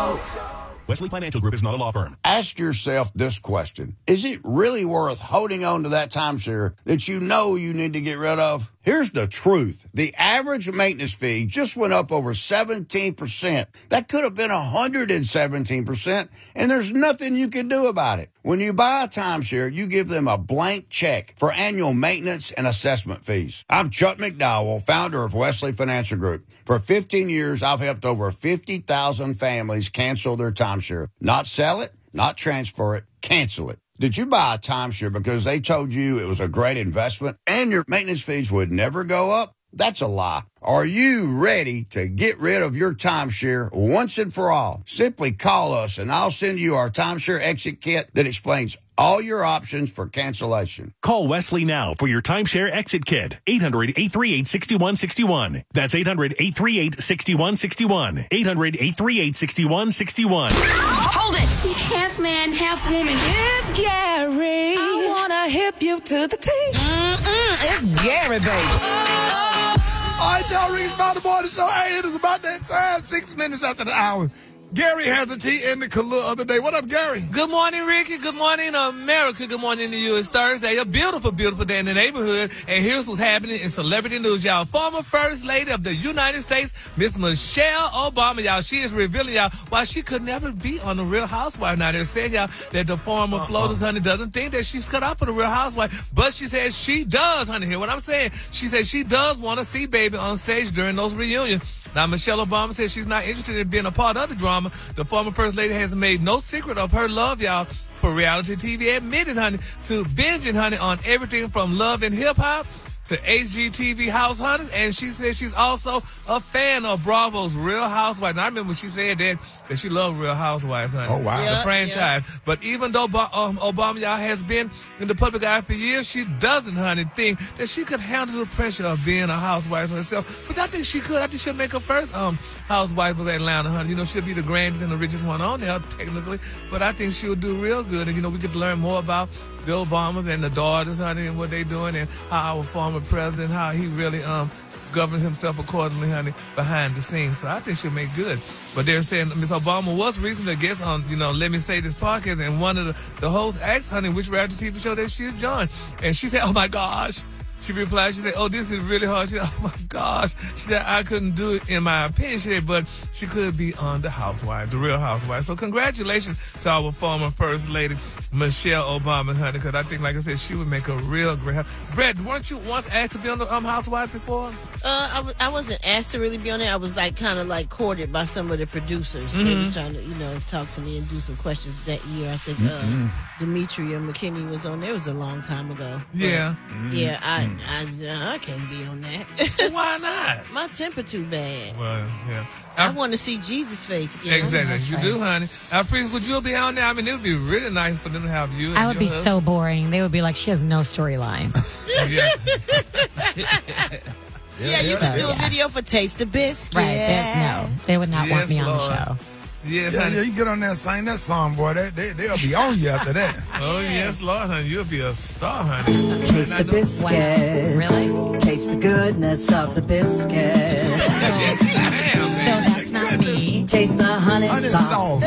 Wesley Financial Group is not a law firm. Ask yourself this question. Is it really worth holding on to that timeshare that you know you need to get rid of? Here's the truth. The average maintenance fee just went up over 17%. That could have been 117%, and there's nothing you can do about it. When you buy a timeshare, you give them a blank check for annual maintenance and assessment fees. I'm Chuck McDowell, founder of Wesley Financial Group. For 15 years, I've helped over 50,000 families cancel their timeshare. Not sell it, not transfer it, cancel it. Did you buy a timeshare because they told you it was a great investment and your maintenance fees would never go up? That's a lie. Are you ready to get rid of your timeshare once and for all? Simply call us and I'll send you our timeshare exit kit that explains all your options for cancellation. Call Wesley now for your timeshare exit kit. 800-838-6161. That's 800-838-6161. 800-838-6161. Hold it! He's half man, half woman. It's Gary. I wanna hip you to the T. It's Gary, baby. All right, y'all, Rick's about the morning show. Hey, it is about that time, 6 minutes after the hour. Gary has the tea in the Kahlua of the day. What up, Gary? Good morning, Ricky. Good morning, America. Good morning to you. It's Thursday, a beautiful, beautiful day in the neighborhood. And here's what's happening in celebrity news, y'all. Former First Lady of the United States, Miss Michelle Obama, y'all. She is revealing, y'all, why she could never be on The Real Housewife. Now, they're saying, y'all, that the former Flotus, honey, doesn't think that she's cut out for The Real Housewife. But she says she does, honey. Hear what I'm saying? She says she does want to see baby on stage during those reunions. Now, Michelle Obama says she's not interested in being a part of the drama. The former First Lady has made no secret of her love, y'all, for reality TV, admitted, honey, to binging, honey, on everything from Love and Hip Hop to HGTV House Hunters, and she says she's also a fan of Bravo's Real Housewives. And I remember when she said that she loved Real Housewives, honey. Oh, wow. The franchise. Yeah. But even though Obama, y'all, has been in the public eye for years, she doesn't, honey, think that she could handle the pressure of being a housewife herself. But I think she could. I think she'll make her first housewife of Atlanta, honey. You know, she'll be the grandest and the richest one on there, technically. But I think she'll do real good. And, you know, we get to learn more about the Obamas and the daughters, honey, and what they doing, and how our former president, how he really governs himself accordingly, honey, behind the scenes. So I think she'll make good. But they're saying Miss Obama was recently a guest on, you know, Let Me Say This podcast, and one of the hosts asked, honey, which reality TV show that she had joined. And she said, oh, my gosh. She replied, she said, oh, this is really hard. She said, oh, my gosh. She said, I couldn't do it in my opinion. She said, but she could be on The Housewives, The Real Housewives. So congratulations to our former First Lady, Michelle Obama, honey, because I think, like I said, she would make a real great... Brett, weren't you once asked to be on The Housewives before? I wasn't asked to really be on it. I was kind of courted by some of the producers. Mm-hmm. They were trying to, talk to me and do some questions that year. I think Demetria McKinney was on there. It was a long time ago. Yeah. Yeah, I can't be on that. Why not? My temper too bad. Well, yeah. I want to see Jesus' face again. Exactly. You do, honey. Freeze, would you be on there? I mean, it would be really nice for them to have you. I would be so boring. They would be like, she has no storyline. Yeah, you could do a video for Taste the Biscuit. Right. No, they would not want me on the show. Yes, yeah, you get on there and sing that song, boy. They'll be on you after that. Oh, yes, Lord, honey. You'll be a star, honey. Taste the biscuit. Wow. Really? Taste the goodness of the biscuit. So that's not me. Taste the honey sauce.